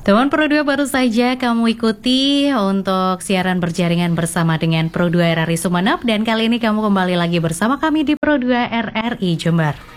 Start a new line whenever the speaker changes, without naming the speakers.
Teman Pro 2 baru saja kamu ikuti untuk siaran berjaringan bersama dengan Pro 2 RRI Sumeneb, dan kali ini kamu kembali lagi bersama kami di Pro 2 RRI Jember.